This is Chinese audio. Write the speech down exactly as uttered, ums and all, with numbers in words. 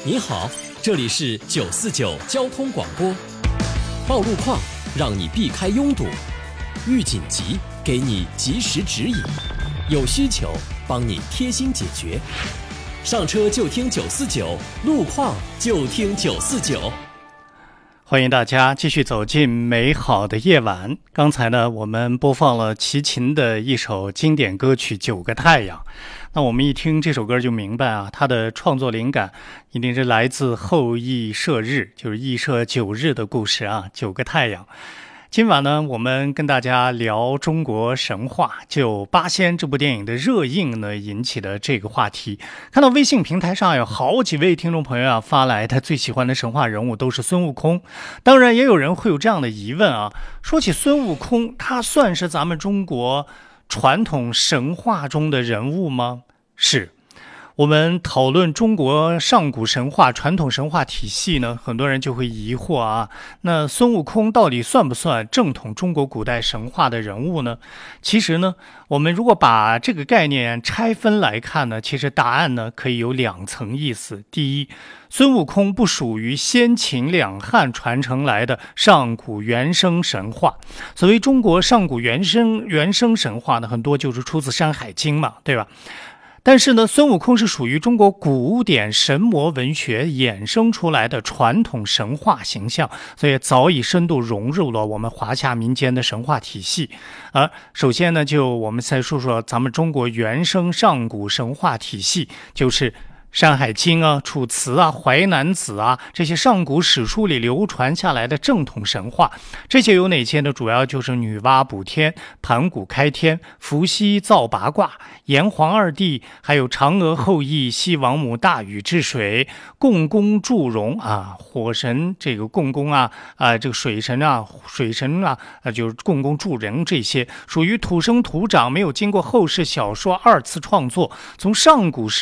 你好，这里是九四九交通广播。报路况，让你避开拥堵；遇紧急，给你及时指引；有需求，帮你贴心解决。上车就听九四九，路况就听九四九。 欢迎大家继续走进美好的夜晚。刚才呢，我们播放了齐秦的一首经典歌曲《九个太阳》。那我们一听这首歌就明白啊，它的创作灵感一定是来自后羿射日，就是羿射九日的故事啊，九个太阳。今晚呢，我们跟大家聊中国神话，就《八仙》这部电影的热映呢，引起的这个话题。看到微信平台上有好几位听众朋友啊发来，他最喜欢的神话人物都是孙悟空。当然，也有人会有这样的疑问啊，说起孙悟空，他算是咱们中国传统神话中的人物吗？是。我们讨论中国上古神话传统神话体系呢，很多人就会疑惑啊，那孙悟空到底算不算正统中国古代神话的人物呢？其实呢，我们如果把这个概念拆分来看呢，其实答案呢可以有两层意思。第一，孙悟空不属于先秦两汉传承来的上古原生神话。所谓中国上古原生原生神话呢，很多就是出自《山海经》嘛，对吧？但是呢，孙悟空是属于中国古典神魔文学衍生出来的传统神话形象，所以早已深度融入了我们华夏民间的神话体系。而首先呢，就我们再说说咱们中国原生上古神话体系，就是山海经啊、楚辞啊、淮南子啊，这些上古史书里流传下来的正统神话。这些有哪些呢？主要就是女娲补天、盘古开天、伏羲造八卦、炎黄二帝，还有嫦娥后羿、西王母大禹治水、共工祝融啊，火神这个共工啊啊，这个水神啊水神啊啊，就是共工祝融，这些属于土生土长，没有经过后世小说二次创作，从上古时